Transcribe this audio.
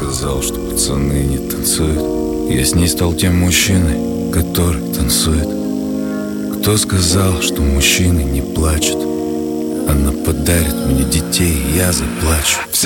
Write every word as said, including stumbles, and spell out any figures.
сказал, что пацаны не танцуют, я с ней стал тем мужчиной, который танцует. Кто сказал, что мужчины не плачут? Она подарит мне детей, и я заплачу.